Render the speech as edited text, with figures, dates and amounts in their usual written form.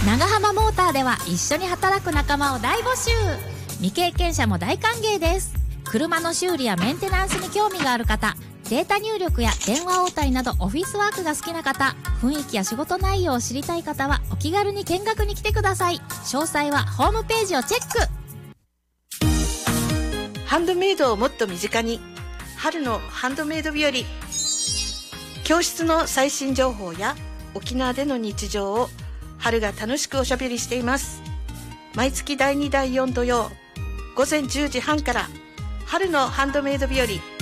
長浜モーターでは一緒に働く仲間を大募集。未経験者も大歓迎です。車の修理やメンテナンスに興味がある方、データ入力や電話応対などオフィスワークが好きな方、雰囲気や仕事内容を知りたい方はお気軽に見学に来てください。詳細はホームページをチェック。 ハンドメイドをもっと身近に、春のハンドメイド日和。教室の最新情報や沖縄での日常を春が楽しくおしゃべりしています。毎月第2第4土曜午前10時半から春のハンドメイド日和